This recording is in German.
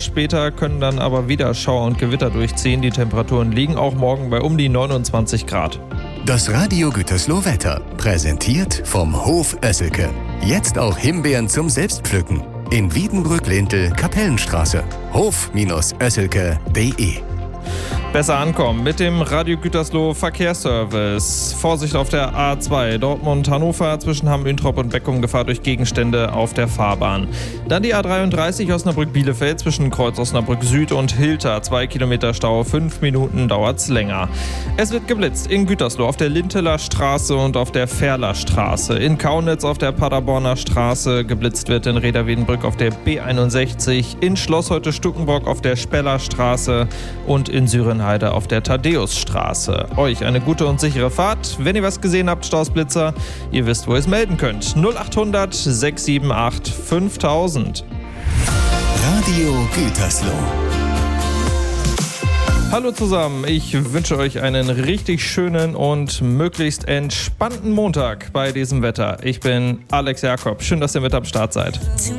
Später können dann aber wieder Schauer und Gewitter durchziehen. Die Temperaturen liegen auch morgen bei um die 29 Grad. Das Radio Gütersloh Wetter, präsentiert vom Hof Oesselke. Jetzt auch Himbeeren zum Selbstpflücken. In Wiedenbrück-Lintel, Kapellenstraße. hof-oesselke.de. Besser ankommen mit dem Radio Gütersloh Verkehrsservice. Vorsicht auf der A2 Dortmund-Hannover zwischen Hamm-Üntrop und Beckum, Gefahr durch Gegenstände auf der Fahrbahn. Dann die A33 Osnabrück-Bielefeld zwischen Kreuz Osnabrück Süd und Hilter. 2 Kilometer Stau, 5 Minuten dauert's länger. Es wird geblitzt in Gütersloh auf der Linteler Straße und auf der Ferler Straße. In Kaunitz auf der Paderborner Straße. Geblitzt wird in Reda-Wiedenbrück auf der B61. In Schlossheute-Stuckenbrock auf der Speller Straße und in Sürenheide auf der Thaddäusstraße. Euch eine gute und sichere Fahrt. Wenn ihr was gesehen habt, Stausblitzer, ihr wisst, wo ihr es melden könnt. 0800 678 5000. Radio Gütersloh. Hallo zusammen, ich wünsche euch einen richtig schönen und möglichst entspannten Montag bei diesem Wetter. Ich bin Alex Jakob. Schön, dass ihr mit am Start seid.